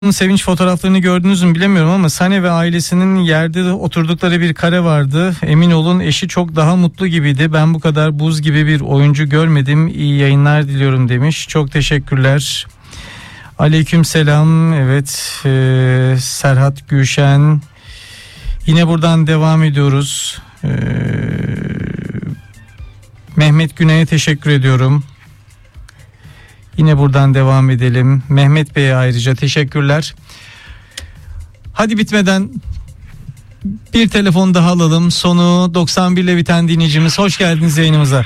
Sevinç fotoğraflarını gördünüz mü bilemiyorum ama Sane ve ailesinin yerde oturdukları bir kare vardı. Emin olun eşi çok daha mutlu gibiydi. Ben bu kadar buz gibi bir oyuncu görmedim. İyi yayınlar diliyorum demiş. Çok teşekkürler. Aleykümselam. Evet, Serhat Gülşen. Yine buradan devam ediyoruz. Mehmet Güney'e teşekkür ediyorum. Yine buradan devam edelim. Mehmet Bey'e ayrıca teşekkürler. Hadi bitmeden bir telefon daha alalım. Sonu 91 ile biten dinleyicimiz. Hoş geldiniz yayınımıza.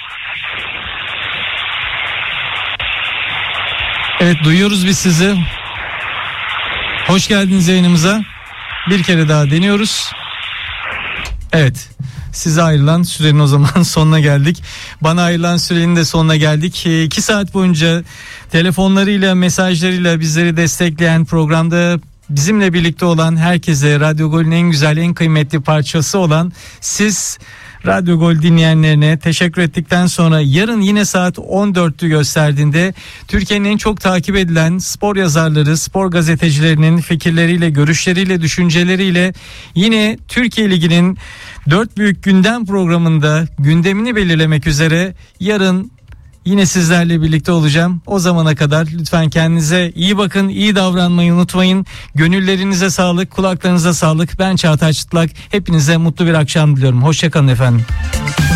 Evet, duyuyoruz biz sizi. Hoş geldiniz yayınımıza. Bir kere daha deniyoruz. Evet. Size ayrılan sürenin o zaman sonuna geldik. Bana ayrılan sürenin de sonuna geldik. 2 saat boyunca telefonlarıyla, mesajlarıyla bizleri destekleyen, programda bizimle birlikte olan herkese, Radyo Gol'ün en güzel, en kıymetli parçası olan siz, Radyo Gol dinleyenlerine teşekkür ettikten sonra yarın yine saat 14'ü gösterdiğinde Türkiye'nin en çok takip edilen spor yazarları, spor gazetecilerinin fikirleriyle, görüşleriyle, düşünceleriyle yine Türkiye Ligi'nin 4 büyük gündem programında gündemini belirlemek üzere yarın yine sizlerle birlikte olacağım. O zamana kadar lütfen kendinize iyi bakın, iyi davranmayı unutmayın. Gönüllerinize sağlık, kulaklarınıza sağlık. Ben Çağatay Çıtlak. Hepinize mutlu bir akşam diliyorum. Hoşça kalın efendim.